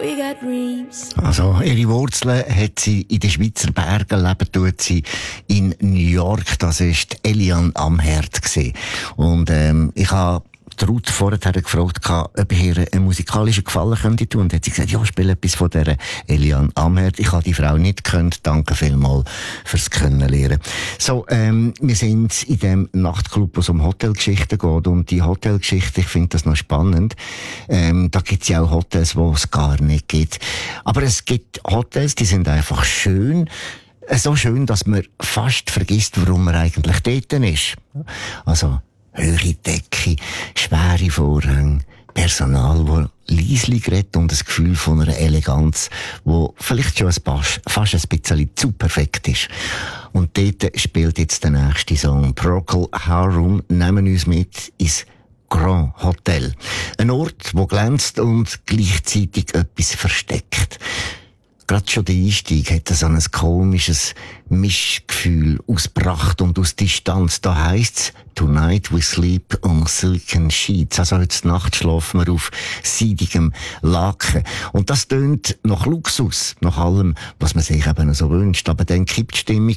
We got dreams. Also, ihre Wurzeln hat sie in den Schweizer Bergen, leben tut sie in New York. Das ist Eliane Amherd gewesen. Und, ich habe Ruth vorher gefragt, ob ich ihr einen musikalischen Gefallen könnte tun. Und hat sie gesagt, ja, spiele etwas von dieser Eliane Amherd. Ich habe die Frau nicht gekannt. Danke vielmals fürs Kennenlernen. So, wir sind in dem Nachtclub, wo es um Hotelgeschichten geht. Und die Hotelgeschichte, ich finde das noch spannend. Da gibt es ja auch Hotels, wo es gar nicht gibt. Aber es gibt Hotels, die sind einfach schön. So schön, dass man fast vergisst, warum man eigentlich dort ist. Also, höhere Decke, schwere Vorhänge, Personal, das leislich redet und ein Gefühl von einer Eleganz, wo vielleicht schon fast ein bisschen zu perfekt ist. Und dort spielt jetzt der nächste Song. Procol Harum nehmen uns mit ins Grand Hotel. Ein Ort, wo glänzt und gleichzeitig etwas versteckt. Gerade schon der Einstieg hat so ein komisches Mischgefühl aus Pracht und aus Distanz. Da heisst's, tonight we sleep on silken sheets. Also heute Nacht schlafen wir auf seidigem Laken. Und das tönt nach Luxus, nach allem, was man sich eben so wünscht. Aber dann kippt die Stimmung